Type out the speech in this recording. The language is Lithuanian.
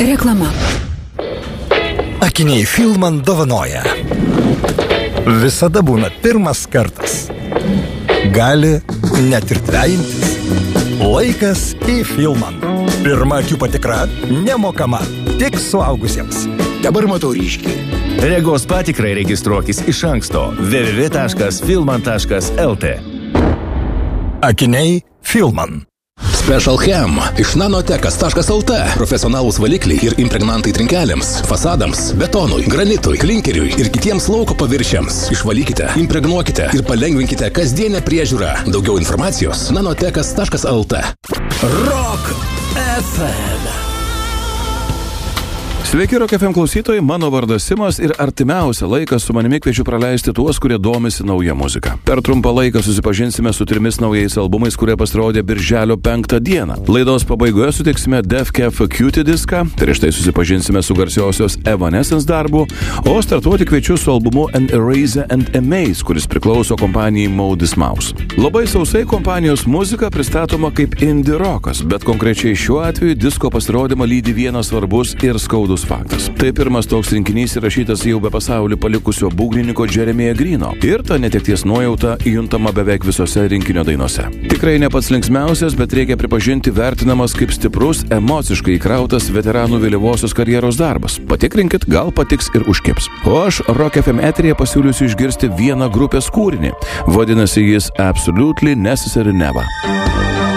Reklama. Akiniai Filman dovanoja. Visada būna pirmas kartas. Gali net ir dvejintis. Laikas į Filman. Pirma akių patikra nemokama, tik suaugusiems. Dabar matau ryškiai. Regos patikrai registruokis iš anksto www.filman.lt. Akiniai Filman. Special Chem iš nanotekas.lt. Profesionalūs valikliai ir impregnantai trinkelėms, fasadams, betonui, granitui, klinkeriui ir kitiems lauko paviršiams. Išvalykite, impregnuokite ir palengvinkite kasdienę priežiūrą. Daugiau informacijos nanotekas.lt. Rock FM. Sveiki, Rock FM klausytojai, mano vardas Simas ir artimiausią laiką su manimi kviečiu praleisti tuos, kurie domisi nauja muzika. Per trumpą laiką susipažinsime su 3 naujais albumais, kurie pasirodė birželio 5 dieną. Laidos pabaigoje sutiksime Def Kef Cutie diską, prieš tai susipažinsime su garsiosios Evanescence darbu, o startuoti kviečiu su albumu An Eraser and Amaze, kuris priklauso kompanijai Modest Mouse. Labai sausai kompanijos muzika pristatoma kaip indie rockas, bet konkrečiai šiuo atveju disko pasirodymą lydi vienas svarbus ir skaudus faktas. Tai pirmas toks rinkinys įrašytas jau be pasaulį palikusio būgnininko Jeremy'o Greeno ir ta netekties nuojauta juntama beveik visose rinkinio dainose. Tikrai ne pats linksmiausias, bet reikia pripažinti vertinamas kaip stiprus, emociškai įkrautas veteranų vėlyvosios karjeros darbas. Patikrinkit, gal patiks ir užkips. O aš Rock FM eteryje pasiūlysiu išgirsti vieną grupės kūrinį. Vadinasi jis Absolutely Necessary Never.